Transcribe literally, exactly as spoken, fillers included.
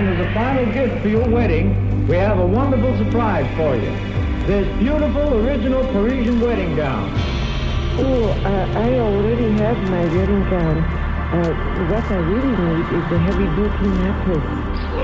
And as a final gift for your wedding, we have a wonderful surprise for you. This beautiful original Parisian wedding gown. Oh, uh, I already have my wedding gown. Uh, what I really need is a heavy-duty mattress.